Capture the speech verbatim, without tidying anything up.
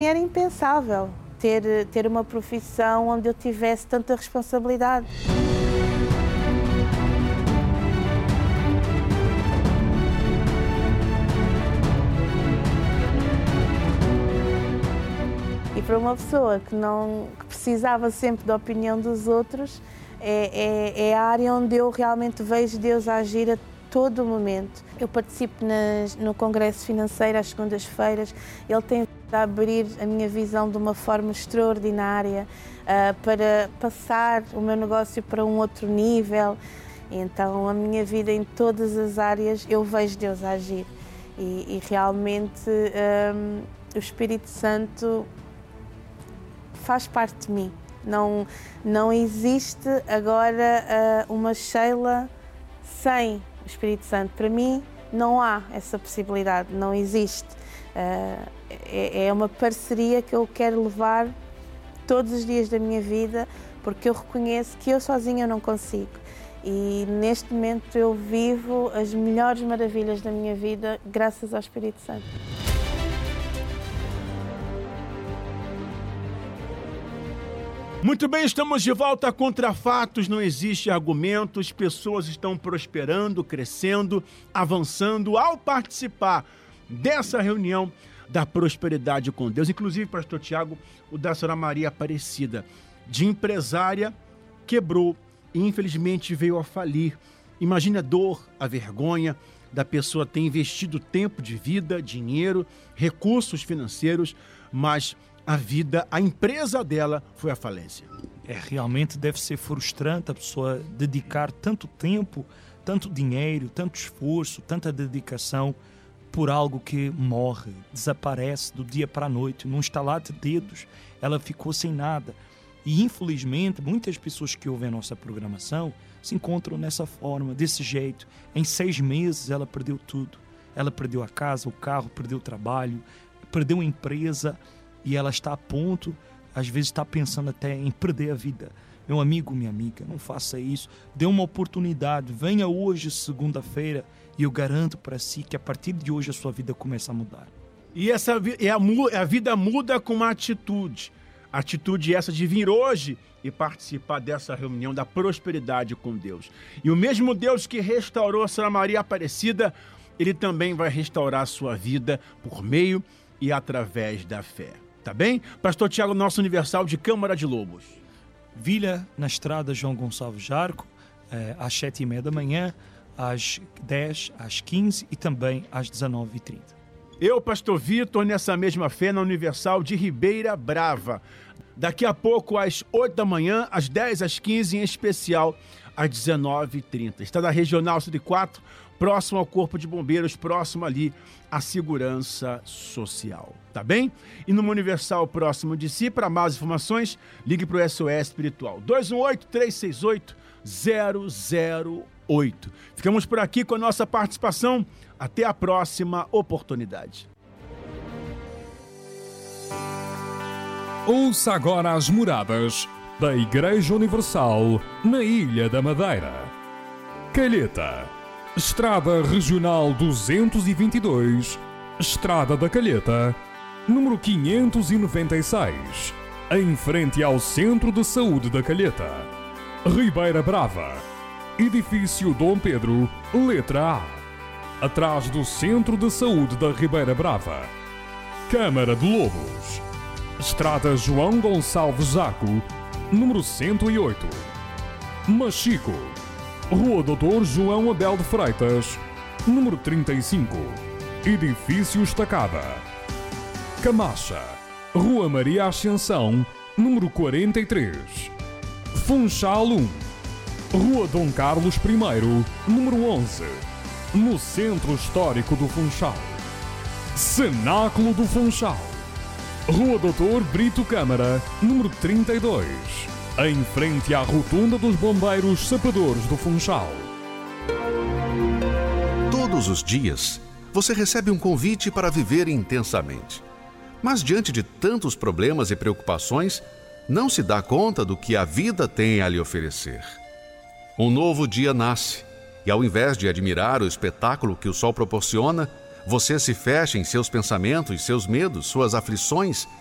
Era impensável ter, ter uma profissão onde eu tivesse tanta responsabilidade. E para uma pessoa que, não, que precisava sempre da opinião dos outros, é, é, é a área onde eu realmente vejo Deus agir a todo o momento. Eu participo nas, no Congresso Financeiro às segundas-feiras. Ele tem a abrir a minha visão de uma forma extraordinária uh, para passar o meu negócio para um outro nível. Então, a minha vida em todas as áreas, eu vejo Deus agir. E, e realmente um, o Espírito Santo faz parte de mim. Não, não existe agora uh, uma Sheila sem o Espírito Santo. Para mim, não há essa possibilidade, não existe. Uh, é, é uma parceria que eu quero levar todos os dias da minha vida, porque eu reconheço que eu sozinha não consigo. E neste momento eu vivo as melhores maravilhas da minha vida graças ao Espírito Santo. Muito bem, estamos de volta. Contra fatos não existe argumentos, pessoas estão prosperando, crescendo, avançando ao participar dessa reunião da prosperidade com Deus. Inclusive, pastor Tiago, o da senhora Maria Aparecida, de empresária, quebrou e infelizmente veio a falir. Imagine a dor, a vergonha da pessoa ter investido tempo de vida, dinheiro, recursos financeiros, mas a vida, a empresa dela foi à falência. É, realmente deve ser frustrante a pessoa dedicar tanto tempo, tanto dinheiro, tanto esforço, tanta dedicação por algo que morre, desaparece do dia para a noite, num estalar de dedos, ela ficou sem nada. E infelizmente, muitas pessoas que ouvem a nossa programação se encontram nessa forma, desse jeito. Em seis meses ela perdeu tudo. Ela perdeu a casa, o carro, perdeu o trabalho, perdeu a empresa. E ela está a ponto, às vezes está pensando até em perder a vida. Meu amigo, minha amiga, não faça isso. Dê uma oportunidade. Venha hoje, segunda-feira, e eu garanto para si que a partir de hoje a sua vida começa a mudar. E essa e a, a vida muda com uma atitude. A atitude essa de vir hoje e participar dessa reunião da prosperidade com Deus. E o mesmo Deus que restaurou a senhora Maria Aparecida, ele também vai restaurar a sua vida por meio e através da fé. Tá bem? Pastor Tiago, nosso Universal de Câmara de Lobos. Vila, na estrada João Gonçalves Jarco, eh, às sete e meia da manhã, às dez, às quinze e também às dezenove e trinta. Eu, Pastor Vitor, nessa mesma fé na Universal de Ribeira Brava. Daqui a pouco, às oito da manhã, às dez, às quinze, em especial, às dezenove e trinta. Está na Regional cento e quatro, próximo ao Corpo de Bombeiros, próximo ali à Segurança Social, tá bem? E no Universal próximo de si, para mais informações, ligue para o S O S Espiritual, dois um oito, três seis oito, zero zero oito. Ficamos por aqui com a nossa participação. Até a próxima oportunidade. Ouça agora as moradas da Igreja Universal na Ilha da Madeira. Calheta, Estrada Regional duzentos e vinte e dois, Estrada da Calheta, número quinhentos e noventa e seis, em frente ao Centro de Saúde da Calheta. Ribeira Brava, Edifício Dom Pedro, letra A, atrás do Centro de Saúde da Ribeira Brava. Câmara de Lobos, Estrada João Gonçalves Zaco, número cento e oito. Machico, Rua doutor João Abel de Freitas, número trinta e cinco, Edifício Estacada. Camacha, Rua Maria Ascensão, número quarenta e três. Funchal um, Rua Dom Carlos I, número onze, no Centro Histórico do Funchal. Cenáculo do Funchal, Rua doutor Brito Câmara, número trinta e dois, em frente à Rotunda dos Bombeiros Sapadores do Funchal. Todos os dias, você recebe um convite para viver intensamente. Mas diante de tantos problemas e preocupações, não se dá conta do que a vida tem a lhe oferecer. Um novo dia nasce, e ao invés de admirar o espetáculo que o sol proporciona, você se fecha em seus pensamentos, seus medos, suas aflições